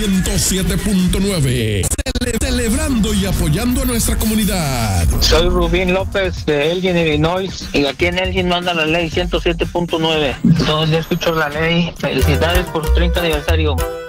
107.9. Celebrando y apoyando a nuestra comunidad. Soy Rubín López de Elgin, Illinois, y aquí en Elgin manda la ley 107.9. Todos ya escucho la ley. Felicidades por su 30 aniversario.